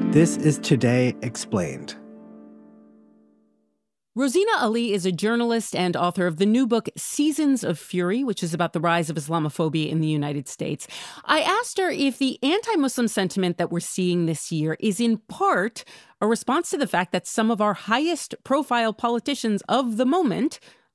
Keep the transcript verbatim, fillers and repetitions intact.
This is Today Explained. Rosina Ali is a journalist and author of the new book, Seasons of Fury, which is about the rise of Islamophobia in the United States. I asked her if the anti-Muslim sentiment that we're seeing this year is in part a response to the fact that some of our highest profile politicians of the moment